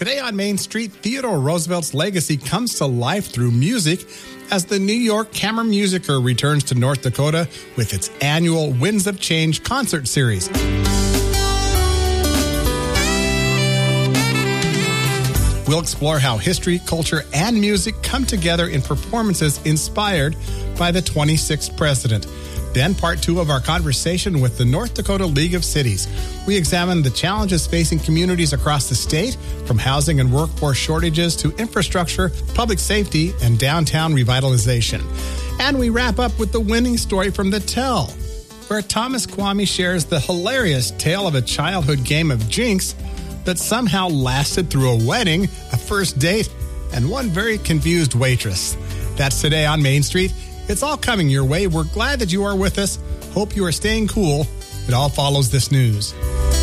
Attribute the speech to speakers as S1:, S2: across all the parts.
S1: Today on Main Street, Theodore Roosevelt's legacy comes to life through music as the New York Kammermusiker returns to North Dakota with its annual Winds of Change concert series. We'll explore how history, culture, and music come together in performances inspired by the 26th president. Then part 2 of our conversation with the North Dakota League of Cities. We examine the challenges facing communities across the state, from housing and workforce shortages to infrastructure, public safety, and downtown revitalization. And we wrap up with the winning story from The Tell, where Thomas Kwame shares the hilarious tale of a childhood game of Jinx that somehow lasted through a wedding, a first date, and one very confused waitress. That's today on Main Street. It's all coming your way. We're glad that you are with us. Hope you are staying cool. It all follows this news.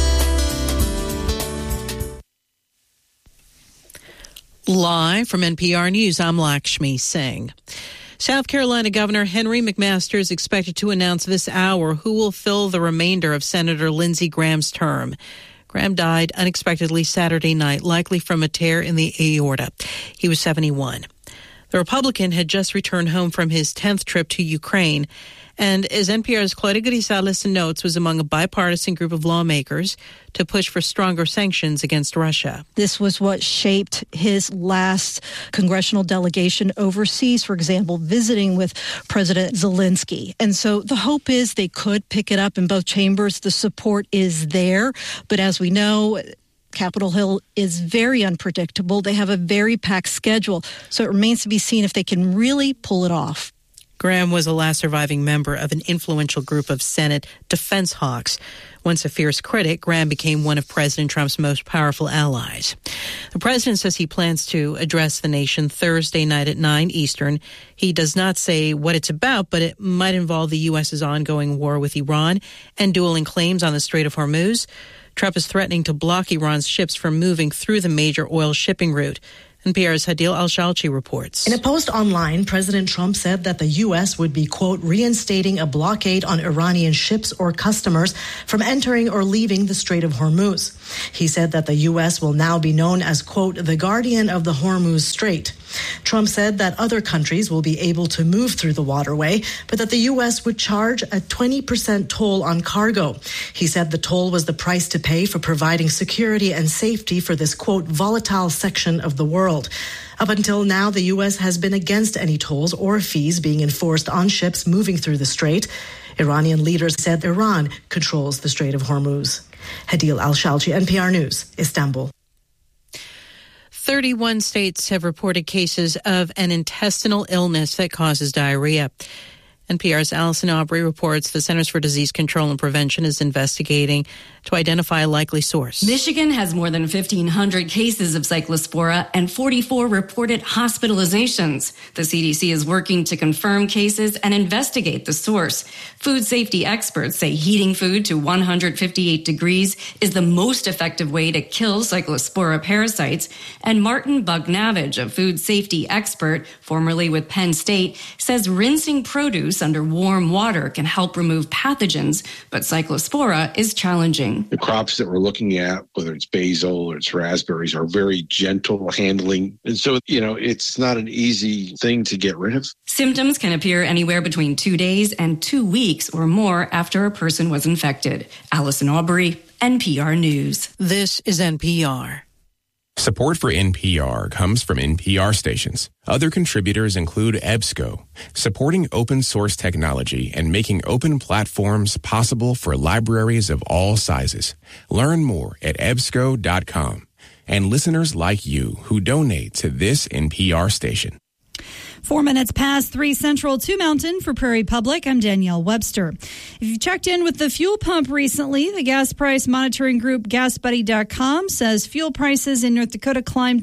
S2: Live from NPR News, I'm Lakshmi Singh. South Carolina Governor Henry McMaster is expected to announce this hour who will fill the remainder of Senator Lindsey Graham's term. Graham died unexpectedly Saturday night, likely from a tear in the aorta. He was 71. The Republican had just returned home from his 10th trip to Ukraine, and as NPR's Claudia Grisales notes, was among a bipartisan group of lawmakers to push for stronger sanctions against Russia.
S3: This was what shaped his last congressional delegation overseas, for example, visiting with President Zelensky. And so the hope is they could pick it up in both chambers. The support is there, but as we know, Capitol Hill is very unpredictable. They have a very packed schedule, so it remains to be seen if they can really pull it off.
S2: Graham was the last surviving member of an influential group of Senate defense hawks. Once a fierce critic, Graham became one of President Trump's most powerful allies. The president says he plans to address the nation Thursday night at 9 Eastern. He does not say what it's about, but it might involve the U.S.'s ongoing war with Iran and dueling claims on the Strait of Hormuz. Trump is threatening to block Iran's ships from moving through the major oil shipping route. NPR's Hadil Al-Shalchi reports.
S4: In a post online, President Trump said that the U.S. would be, quote, reinstating a blockade on Iranian ships or customers from entering or leaving the Strait of Hormuz. He said that the U.S. will now be known as, quote, the guardian of the Hormuz Strait. Trump said that other countries will be able to move through the waterway, but that the U.S. would charge a 20% toll on cargo. He said the toll was the price to pay for providing security and safety for this, quote, volatile section of the world. Up until now, the U.S. has been against any tolls or fees being enforced on ships moving through the strait. Iranian leaders said Iran controls the Strait of Hormuz. Hadil Al-Shalchi, NPR News, Istanbul.
S2: 31 states have reported cases of an intestinal illness that causes diarrhea. NPR's Allison Aubrey reports the Centers for Disease Control and Prevention is investigating to identify a likely source.
S5: Michigan has more than 1,500 cases of Cyclospora and 44 reported hospitalizations. The CDC is working to confirm cases and investigate the source. Food safety experts say heating food to 158 degrees is the most effective way to kill Cyclospora parasites. And Martin Bugnavage, a food safety expert, formerly with Penn State, says rinsing produce under warm water can help remove pathogens, but Cyclospora is challenging.
S6: The crops that we're looking at, whether it's basil or it's raspberries, are very gentle handling. And so, it's not an easy thing to get rid of.
S5: Symptoms can appear anywhere between 2 days and 2 weeks or more after a person was infected. Allison Aubrey, NPR News.
S2: This is NPR.
S7: Support for NPR comes from NPR stations. Other contributors include EBSCO, supporting open source technology and making open platforms possible for libraries of all sizes. Learn more at ebsco.com. And listeners like you who donate to this NPR station.
S8: 4 minutes past 3 Central, 2 Mountain for Prairie Public. I'm Danielle Webster. If you've checked in with the fuel pump recently, the gas price monitoring group GasBuddy.com says fuel prices in North Dakota climbed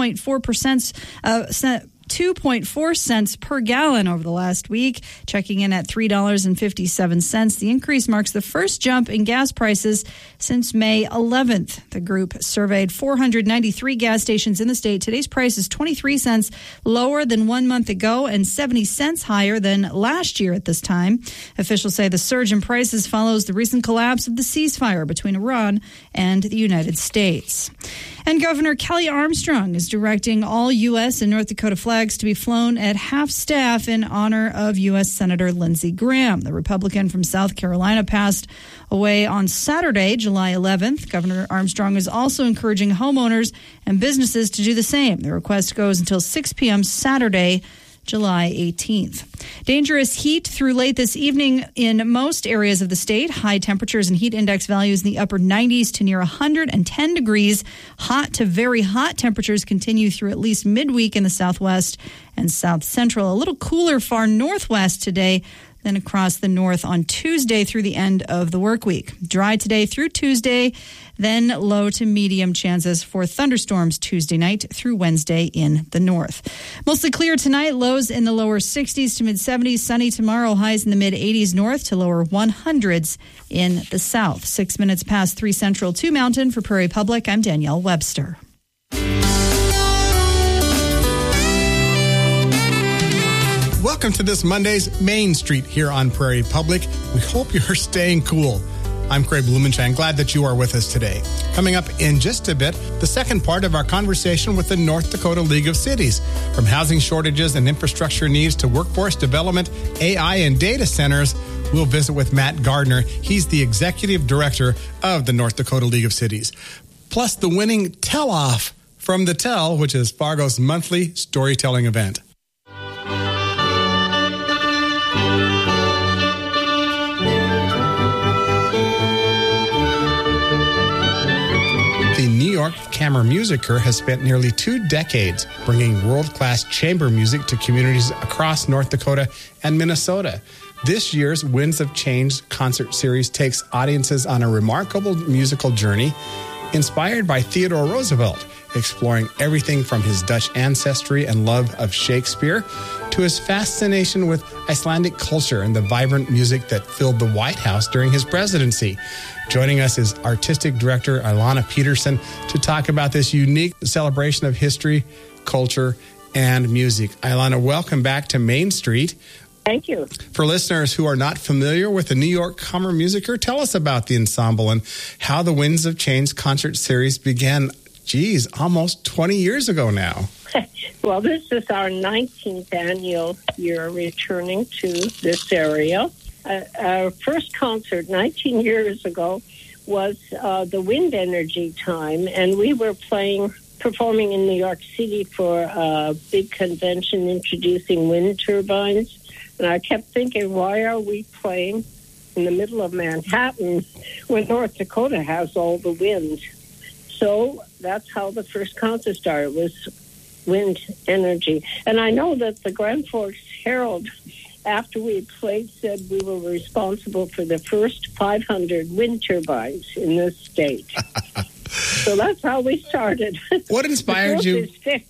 S8: 2.4 cents per gallon over the last week, checking in at $3.57. The increase marks the first jump in gas prices since May 11th. The group surveyed 493 gas stations in the state. Today's price is 23 cents lower than 1 month ago and 70 cents higher than last year at this time. Officials say the surge in prices follows the recent collapse of the ceasefire between Iran and the United States. And Governor Kelly Armstrong is directing all U.S. and North Dakota flags to be flown at half-staff in honor of U.S. Senator Lindsey Graham. The Republican from South Carolina passed away on Saturday, July 11th. Governor Armstrong is also encouraging homeowners and businesses to do the same. The request goes until 6 p.m. Saturday, July 18th. Dangerous heat through late this evening in most areas of the state. High temperatures and heat index values in the upper 90s to near 110 degrees. Hot to very hot temperatures continue through at least midweek in the southwest and south central. A little cooler far northwest today than across the north on Tuesday through the end of the work week. Dry today through Tuesday, then low to medium chances for thunderstorms Tuesday night through Wednesday in the north. Mostly clear tonight, lows in the lower 60s to mid-70s. Sunny tomorrow, highs in the mid-80s north to lower 100s in the south. 6 minutes past 3 Central, 2 Mountain. For Prairie Public, I'm Danielle Webster.
S1: Welcome to this Monday's Main Street here on Prairie Public. We hope you're staying cool. I'm Craig Blumenshine. Glad that you are with us today. Coming up in just a bit, the second part of our conversation with the North Dakota League of Cities. From housing shortages and infrastructure needs to workforce development, AI, and data centers, we'll visit with Matt Gardner. He's the executive director of the North Dakota League of Cities. Plus, the winning Tell-Off from The Tell, which is Fargo's monthly storytelling event. The New York Kammermusiker has spent nearly 2 decades bringing world-class chamber music to communities across North Dakota and Minnesota. This year's Winds of Change concert series takes audiences on a remarkable musical journey inspired by Theodore Roosevelt, exploring everything from his Dutch ancestry and love of Shakespeare to his fascination with Icelandic culture and the vibrant music that filled the White House during his presidency. Joining us is Artistic Director Ilana Peterson to talk about this unique celebration of history, culture, and music. Ilana, welcome back to Main Street.
S9: Thank you.
S1: For listeners who are not familiar with the New York Kammermusiker, tell us about the ensemble and how the Winds of Change concert series began, almost 20 years ago now.
S9: Well, this is our 19th annual year returning to this area. Our first concert 19 years ago was the Wind Energy time, and we were performing in New York City for a big convention introducing wind turbines. And I kept thinking, why are we playing in the middle of Manhattan when North Dakota has all the wind? So that's how the first concert started, was Wind Energy. And I know that the Grand Forks Herald, after we played, said we were responsible for the first 500 wind turbines in this state. So that's how we started.
S1: What inspired you?
S9: The group is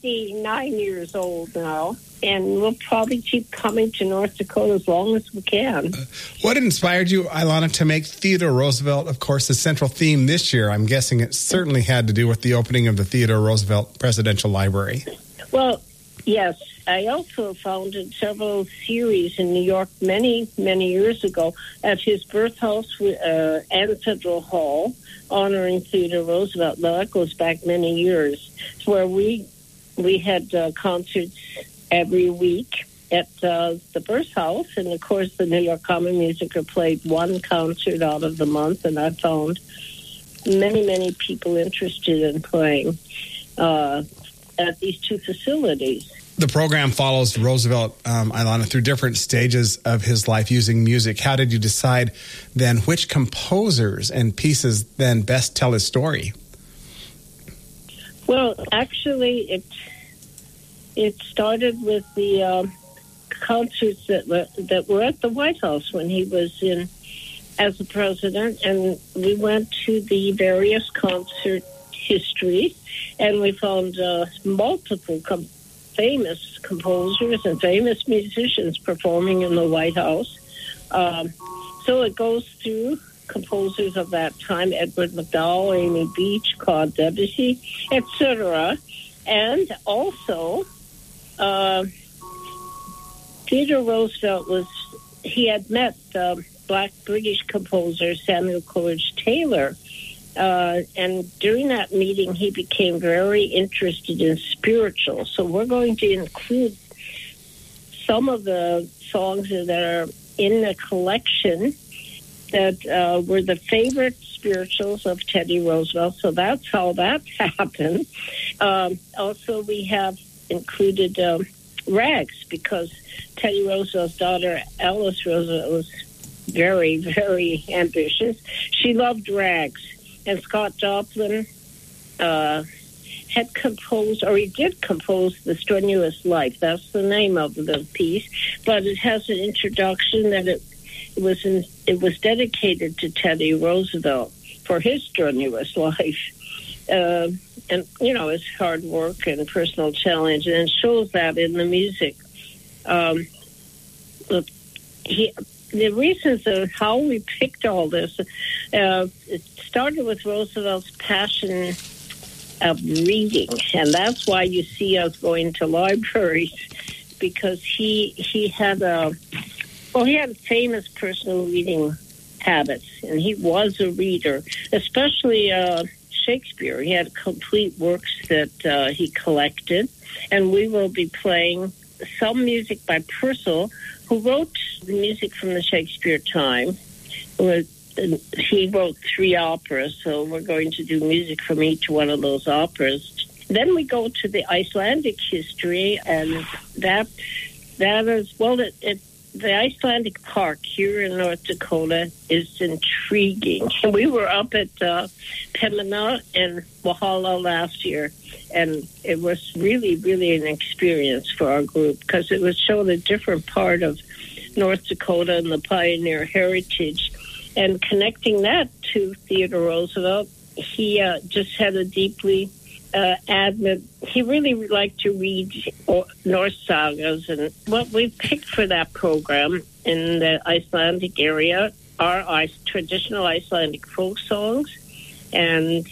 S9: 59 years old now, and we'll probably keep coming to North Dakota as long as we can.
S1: What inspired you, Ilana, to make Theodore Roosevelt, of course, the central theme this year? I'm guessing it certainly had to do with the opening of the Theodore Roosevelt Presidential Library.
S9: Well, yes. I also founded several series in New York many, many years ago at his birth house and Federal Hall, honoring Theodore Roosevelt. Now, that goes back many years, where we had concerts every week at the birth house. And, of course, the New York Kammermusiker played one concert out of the month, and I found many, many people interested in playing at these two facilities.
S1: The program follows Roosevelt, Ilana, through different stages of his life using music. How did you decide then which composers and pieces then best tell his story?
S9: Well, actually, it started with the concerts that were at the White House when he was in as the president, and we went to the various concert histories, and we found multiple famous composers and famous musicians performing in the White House. So it goes through composers of that time, Edward MacDowell, Amy Beach, Claude Debussy, etc. And also, Theodore Roosevelt he had met Black British composer Samuel Coleridge Taylor And during that meeting, he became very interested in spiritual. So we're going to include some of the songs that are in the collection that were the favorite spirituals of Teddy Roosevelt. So that's how that happened. Also, we have included rags, because Teddy Roosevelt's daughter, Alice Roosevelt, was very, very ambitious. She loved rags. And Scott Joplin had composed, or he did compose, The Strenuous Life. That's the name of the piece. But it has an introduction that it was dedicated to Teddy Roosevelt for his strenuous life. And, you know, his hard work and personal challenge, and it shows that in the music. The reasons of how we picked all this, it started with Roosevelt's passion of reading, and that's why you see us going to libraries, because he had famous personal reading habits, and he was a reader, especially Shakespeare. He had complete works that he collected, and we will be playing some music by Purcell, who wrote the music from the Shakespeare time. He wrote 3 operas, so we're going to do music from each one of those operas. Then we go to the Icelandic history, and that is, well, the Icelandic Park here in North Dakota is intriguing. We were up at Pemina and Walhalla last year, and it was really, really an experience for our group, because it was showing a different part of North Dakota and the pioneer heritage. And connecting that to Theodore Roosevelt, he just had a deeply he really liked to read Norse sagas, and what we picked for that program in the Icelandic area are traditional Icelandic folk songs, and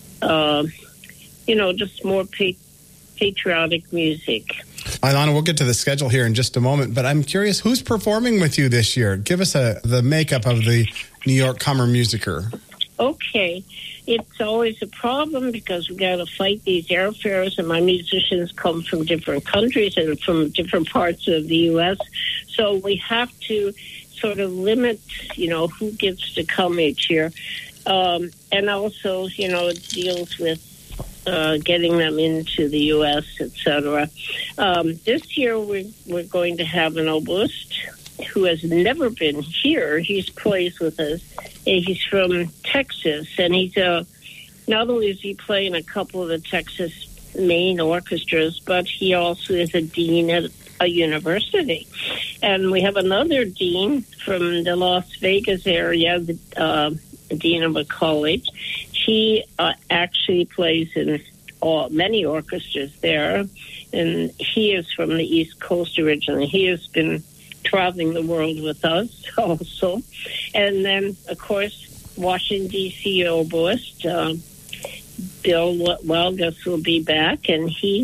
S9: just more patriotic music.
S1: Ilana, we'll get to the schedule here in just a moment, but I'm curious, who's performing with you this year? Give us the makeup of the New York Kammermusiker.
S9: Okay. It's always a problem because we got to fight these airfares, and my musicians come from different countries and from different parts of the U.S. So we have to sort of limit, who gets to come each year. And also, it deals with getting them into the U.S., etc. This year we're going to have an oboist who has never been here. He plays with us. He's from Texas, and he's not only is he playing a couple of the Texas main orchestras, but he also is a dean at a university. And we have another dean from the Las Vegas area, the dean of a college. He actually plays in many orchestras there, and he is from the East Coast originally. He has been traveling the world with us also. And then, of course, Washington, D.C. oboist, Bill Welgus will be back, and he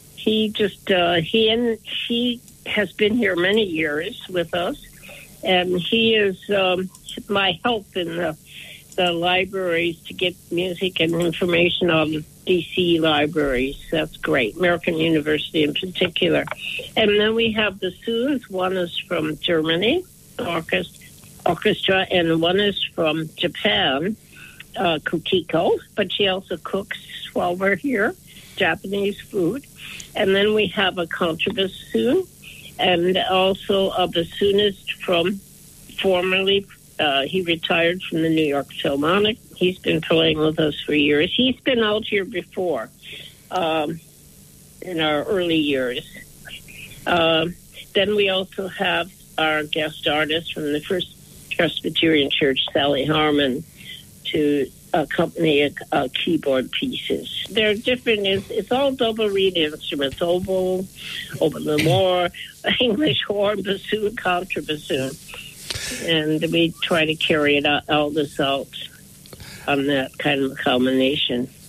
S9: has been here many years with us, and he is my help in the libraries to get music and information on the D.C. libraries. That's great. American University in particular. And then we have the Soons. One is from Germany, orchestra, and one is from Japan, Kukiko. But she also cooks while we're here, Japanese food. And then we have a contrabassoon, and also a bassoonist from formerly he retired from the New York Philharmonic. He's been playing with us for years. He's been out here before in our early years. Then we also have our guest artist from the First Presbyterian Church, Sally Harmon, to accompany keyboard pieces. They're different. It's all double reed instruments: oboe, oboe, English horn, bassoon, contrabassoon. And we try to carry all this out on that kind of a combination.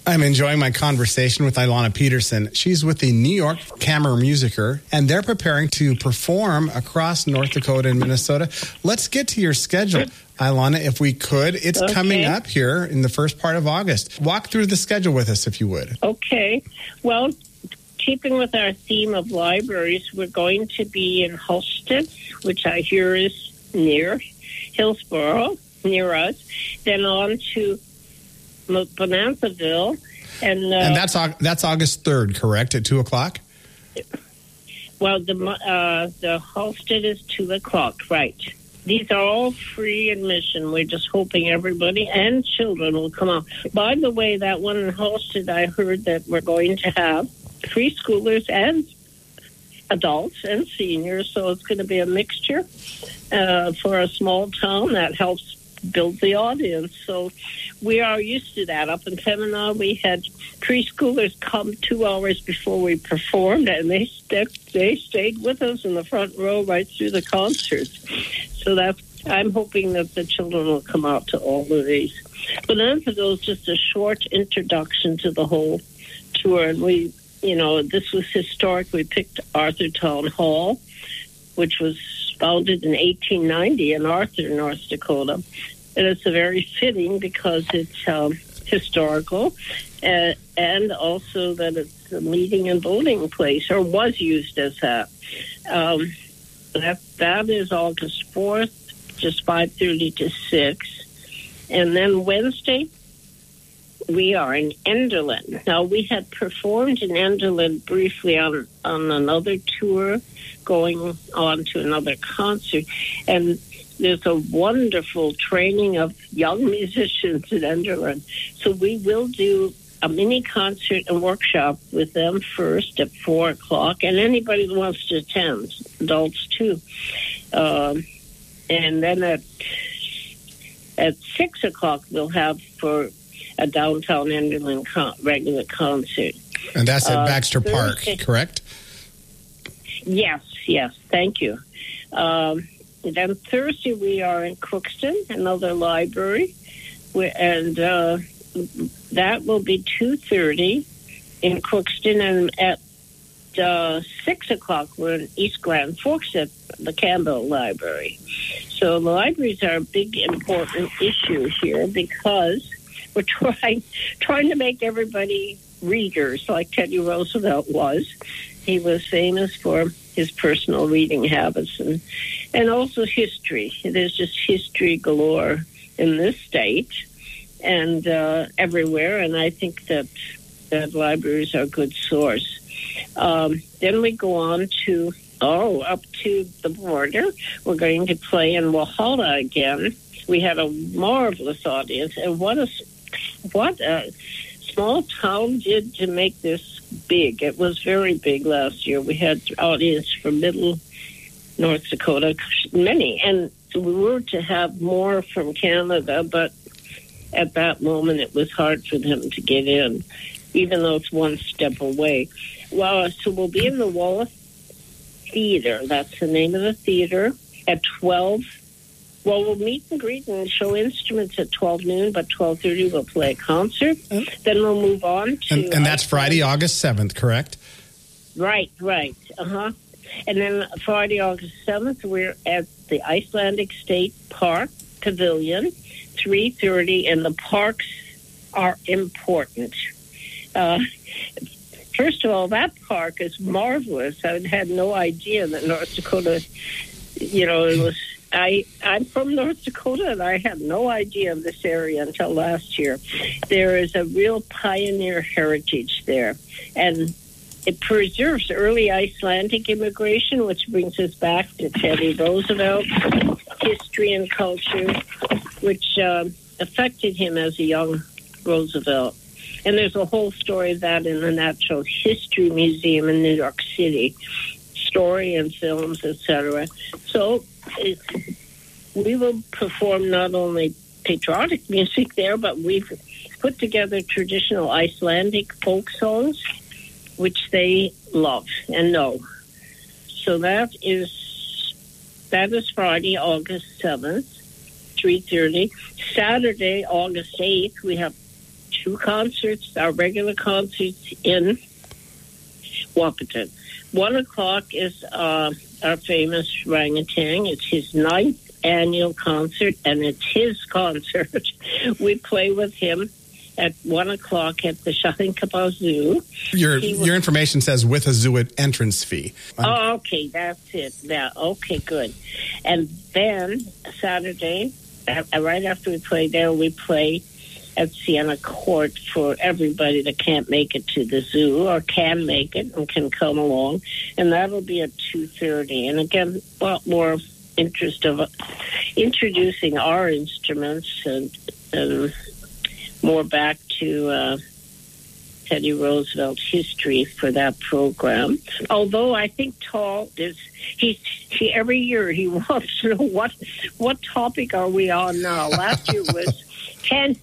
S1: I'm enjoying my conversation with Ilana Peterson. She's with the New York Kammermusiker, and they're preparing to perform across North Dakota and Minnesota. Let's get to your schedule, Ilana, if we could. It's coming up here in the first part of August. Walk through the schedule with us, if you would.
S9: Okay. Well, keeping with our theme of libraries, we're going to be in Halstead, which I hear is near Hillsboro, near us, then on to Bonanzaville, and
S1: that's August 3rd, correct? At 2:00.
S9: Well, the Halstead is 2:00, right? These are all free admission. We're just hoping everybody and children will come out. By the way, that one in Halstead, I heard that we're going to have preschoolers and adults and seniors, so it's going to be a mixture for a small town. That helps build the audience. So we are used to that. Up in Pembina, we had preschoolers come 2 hours before we performed, and they stayed with us in the front row right through the concerts. So I'm hoping that the children will come out to all of these. Bonanzaville is just a short introduction to the whole tour, and this was historic. We picked Arthur Town Hall, which was founded in 1890 in Arthur, North Dakota. And it's very fitting because it's historical and also that it's a meeting and voting place, or was used as that. That is August 4th, just 5:30 to 6. And then Wednesday, we are in Enderlin. Now, we had performed in Enderlin briefly on another tour, going on to another concert. And there's a wonderful training of young musicians in Enderlin. So we will do a mini concert and workshop with them first at 4:00, and anybody that wants to attend, adults too. And then at 6:00, we'll have for a downtown Enderlin regular concert.
S1: And that's at Baxter Park, correct?
S9: Yes, thank you. Then Thursday we are in Crookston, another library, and that will be 2:30 in Crookston, and at 6:00 we're in East Grand Forks at the Campbell Library. So the libraries are a big, important issue here because we're trying to make everybody readers like Teddy Roosevelt was. He was famous for his personal reading habits and also history. There's just history galore in this state and everywhere, and I think that libraries are a good source. Then we go on to up to the border. We're going to play in Walhalla again. We had a marvelous audience, and what a small town did to make this big. It was very big last year. We had audience from Middle North Dakota, many, and we were to have more from Canada, but at that moment it was hard for them to get in, even though it's one step away. Well, so we'll be in the Wallace Theater. That's the name of the theater at 12. Well, we'll meet and greet and show instruments at 12 noon, but 12:30 we'll play a concert. Then we'll move on to...
S1: And that's Friday, August 7th, correct?
S9: Right. And then Friday, August 7th, we're at the Icelandic State Park Pavilion, 3:30, and the parks are important. First of all, that park is marvelous. I had no idea that North Dakota, it was... I'm from North Dakota, and I had no idea of this area until last year. There is a real pioneer heritage there, and it preserves early Icelandic immigration, which brings us back to Teddy Roosevelt, history and culture, which affected him as a young Roosevelt. And there's a whole story of that in the Natural History Museum in New York City, story and films, etc. So we will perform not only patriotic music there, but we've put together traditional Icelandic folk songs, which they love and know. So that is Friday, August 7th, 3:30. Saturday, August 8th, we have 2 concerts, our regular concerts in Wahpeton. 1 o'clock is our famous orangutan. It's his 9th annual concert, and it's his concert. We play with him at 1 o'clock at the Shalinkapa Zoo.
S1: Your information says with a zoo entrance fee.
S9: Oh, okay, that's it. Yeah, okay, good. And then Saturday, right after we play there, we play at Siena Court for everybody that can't make it to the zoo or can make it and can come along. And that'll be at 2:30. And again, a lot more interest of introducing our instruments and more back to Teddy Roosevelt history for that program. Although I think Tall is he every year he wants to know what topic are we on now. Last year was 10.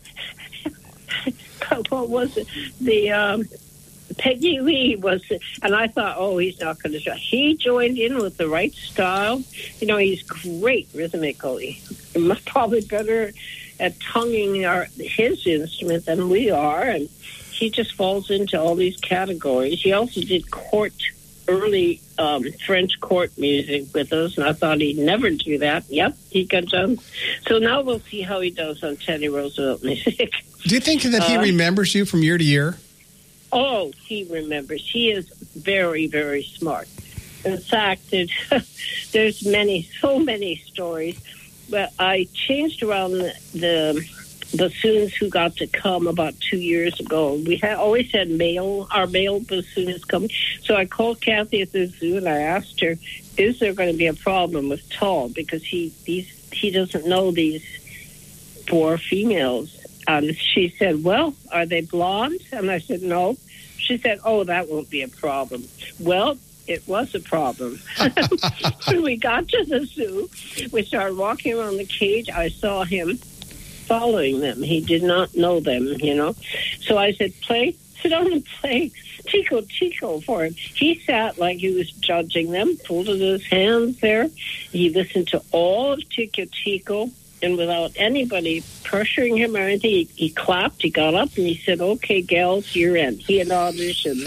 S9: What was it? The Peggy Lee was, and I thought, oh, he's not going to join. He joined in with the right style. You know, he's great rhythmically. He's probably better at tonguing his instrument than we are, and he just falls into all these categories. He also did early French court music with us, and I thought he'd never do that. Yep, he got done. So now we'll see how he does on Teddy Roosevelt music.
S1: Do you think that he remembers you from year to year?
S9: Oh, he remembers. He is very, very smart. In fact, there's so many stories. But I changed around the bassoons who got to come about 2 years ago. We always had our male bassoon is coming. So I called Kathy at the zoo and I asked her, is there going to be a problem with Tall? Because he doesn't know these 4 females. She said, well, are they blonde? And I said, no. She said, oh, that won't be a problem. Well, it was a problem. When we got to the zoo, we started walking around the cage. I saw him following them. He did not know them, you know. So I said, sit down and play Tico Tico for him. He sat like he was judging them, folded his hands there. He listened to all of Tico Tico. And without anybody pressuring him or anything, he clapped, he got up, and he said, okay, gals, you're in. He had auditioned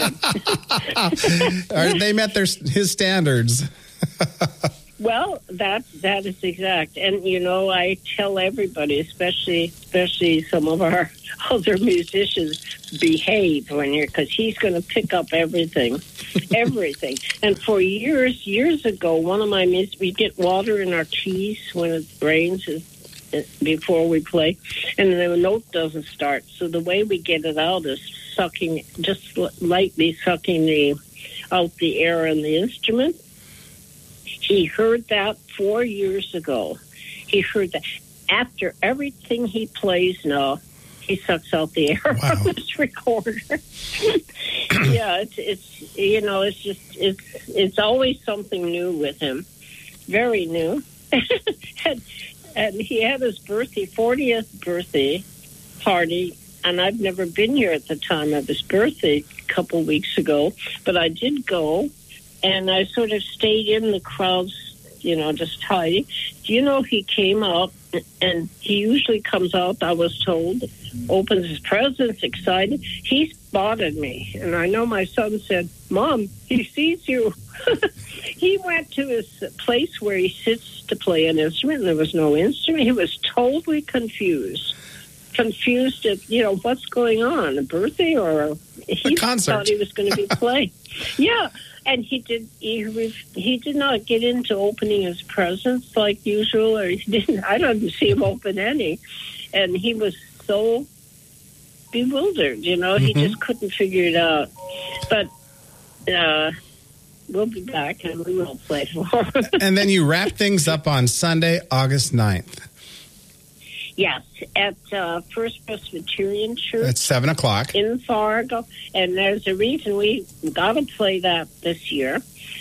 S9: them.
S1: They met his standards.
S9: Well, that is exact. And, you know, I tell everybody, especially some of our other musicians, behave because he's going to pick up everything. And for years ago, one of my we get water in our keys when it rains before we play, and the note doesn't start. So the way we get it out is just lightly sucking out the air in the instrument. He heard that 4 years ago. He heard that. After everything he plays now, he sucks out the air from his recorder. Yeah, it's always something new with him. Very new. And he had his 40th birthday party, and I've never been here at the time of his birthday a couple weeks ago, but I did go, and I sort of stayed in the crowds, you know, just hiding. Do you know he came out, and he usually comes out, I was told, opens his presents, excited. He spotted me, and I know my son said, Mom, he sees you. He went to his place where he sits to play an instrument, and there was no instrument. He was totally confused at, you know, what's going on, a birthday or he thought he was going to be playing. Yeah, and he did not get into opening his presents like usual, or I didn't see him open any, and he was so bewildered, you know, he just couldn't figure it out. But we'll be back and we will play for him.
S1: And then you wrap things up on Sunday, August 9th.
S9: Yes, at First Presbyterian Church.
S1: At 7 o'clock.
S9: In Fargo. And there's a reason we got to play that this year.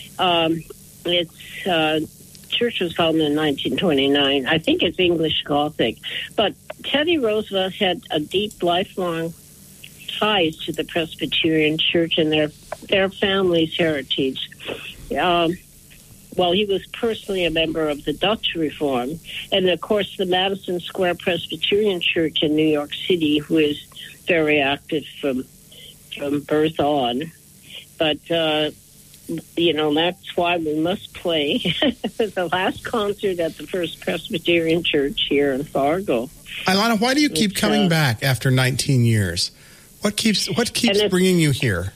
S9: Church was founded in 1929. I think it's English Gothic. But Teddy Roosevelt had a deep, lifelong ties to the Presbyterian Church and their family's heritage. Well, he was personally a member of the Dutch Reform. And, of course, the Madison Square Presbyterian Church in New York City, who is very active from birth on. But, that's why we must play the last concert at the First Presbyterian Church here in Fargo.
S1: Ilana, why do you keep coming back after 19 years? What keeps bringing you here?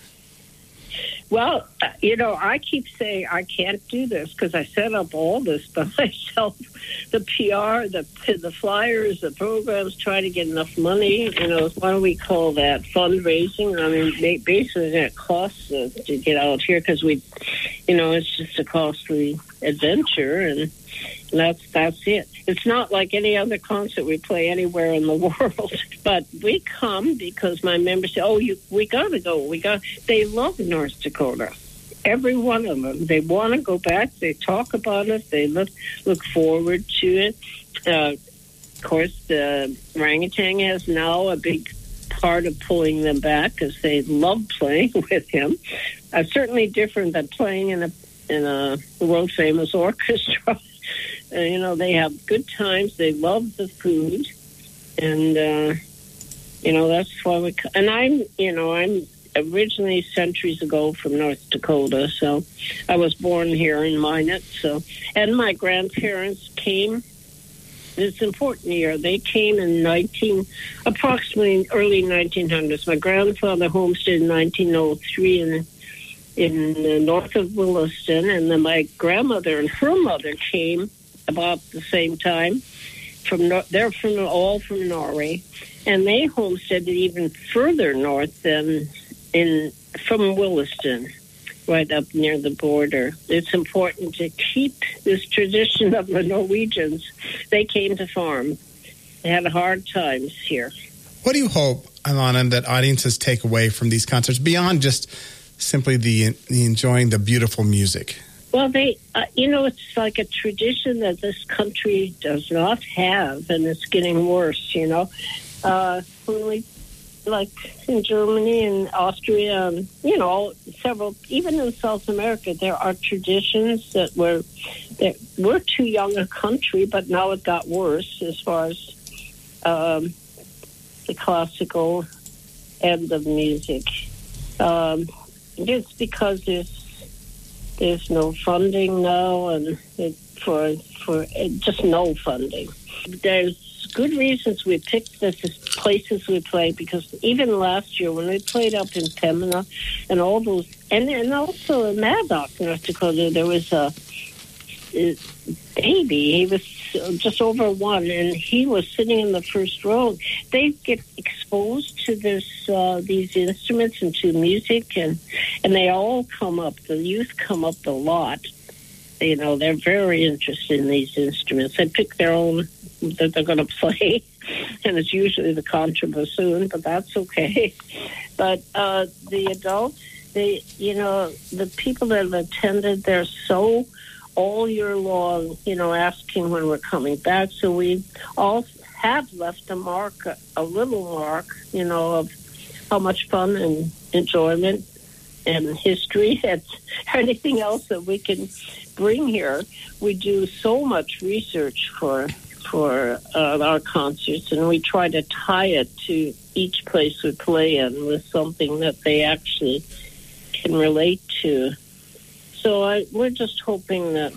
S9: Well, I keep saying I can't do this because I set up all this by myself. The PR, the flyers, the programs, try to get enough money. What do we call that? Fundraising. I mean, basically it costs us to get out here because it's just a costly adventure, and that's it. It's not like any other concert we play anywhere in the world. But we come because my members say, we got to go. They love North Dakota. Every one of them. They want to go back. They talk about it. They look forward to it. Of course, the orangutan has now a big part of pulling them back because they love playing with him. Certainly different than playing in a world-famous orchestra. They have good times. They love the food, and that's why we. And I'm originally centuries ago from North Dakota, so I was born here in Minot. And my grandparents came. It's an important year. They came in approximately early 1900s. My grandfather homesteaded in 1903 in north of Williston, and then my grandmother and her mother came about the same time. They're all from Norway, and they homesteaded even further north than from Williston, right up near the border. It's important to keep this tradition of the Norwegians. They came to farm. They had hard times here. What do you hope,
S1: Ilana, that audiences take away from these concerts beyond just simply the enjoying the beautiful music?
S9: Well, it's like a tradition that this country does not have, and it's getting worse, when we, like in Germany and Austria, and, several, even in South America, there are traditions that we're too young a country, but now it got worse as far as the classical end of music. It's because there's no funding now, and for just no funding. There's good reasons we picked the places we play, because even last year when we played up in Pembina and all those, and also in Maddock, North Dakota, there was a baby. He was just over 1, and he was sitting in the first row. They get exposed to these instruments and to music, and they all come up. The youth come up a lot. They're very interested in these instruments. They pick their own that they're going to play, and it's usually the contrabassoon, but that's okay. But the adults, the people that have attended, they're so all year long, asking when we're coming back. So we all have left a little mark, of how much fun and enjoyment and history and anything else that we can bring here. We do so much research for our concerts, and we try to tie it to each place we play in with something that they actually can relate to. So we're just hoping that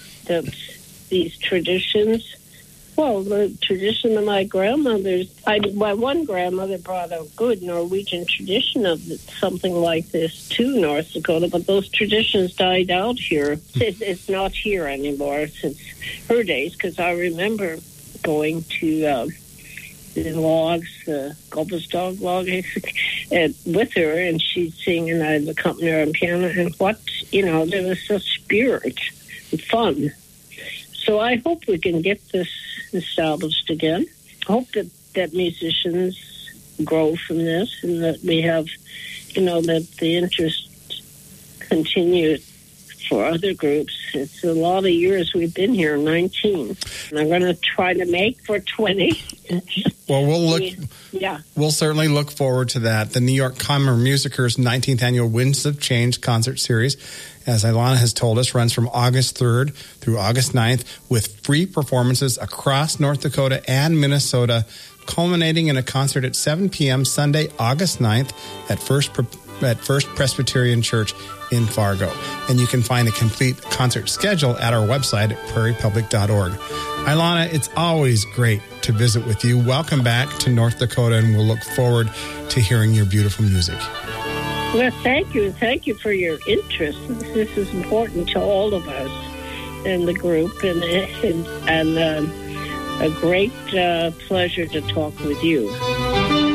S9: these traditions, the tradition of my grandmother's, my one grandmother brought a good Norwegian tradition of something like this to North Dakota, but those traditions died out here. It's not here anymore since her days, because I remember going to the logs, the Gulbestog log, and with her, and she'd sing, and I'd accompany her on piano, and there was such spirit and fun. So I hope we can get this established again. I hope that musicians grow from this, and that we have, that the interest continues for other groups. It's a lot of years we've been here, 19. And I'm going to try to make for 20.
S1: Well, we'll certainly look forward to that. The New York Kammermusiker's 19th annual Winds of Change concert series, as Ilana has told us, runs from August 3rd through August 9th with free performances across North Dakota and Minnesota culminating in a concert at 7 p.m. Sunday, August 9th at First Presbyterian Church in Fargo. And you can find a complete concert schedule at our website at prairiepublic.org. Ilana, it's always great to visit with you. Welcome back to North Dakota, and we'll look forward to hearing your beautiful music.
S9: Well, thank you. Thank you for your interest. This is important to all of us in the group, and a great pleasure to talk with you.